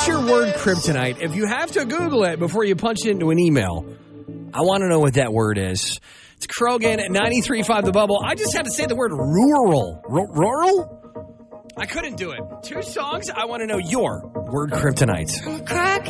What's your word kryptonite? If you have to Google it before you punch it into an email, I want to know what that word is. It's Krogan at 93.5 The Bubble. I just had to say the word rural. Rural? I couldn't do it. 2 songs. I want to know your word kryptonite.